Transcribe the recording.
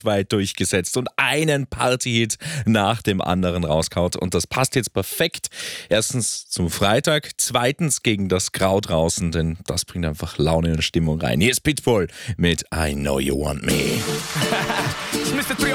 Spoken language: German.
weltweit durchgesetzt und einen Partyhit nach dem anderen rauskaut. Und das passt jetzt perfekt. Erstens zum Freitag, zweitens gegen das Grau draußen, denn das bringt einfach Laune und Stimmung rein. Hier ist Pitbull mit I Know You Want Me.